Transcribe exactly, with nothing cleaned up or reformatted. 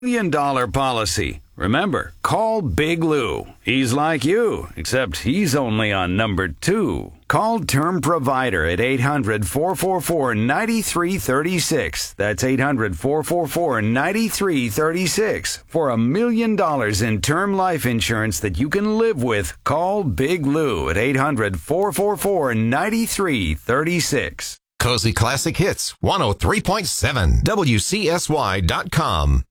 Million dollar policy. Remember, call Big Lou. He's like you, except he's only on number two. Call Term Provider at eight hundred, four four four, nine three three six. That's eight hundred, four four four, nine three three six. For a million dollars in term life insurance that you can live with, call Big Lou at eight hundred, four four four, nine three three six. Cozy Classic Hits, one oh three point seven, W C S Y dot com.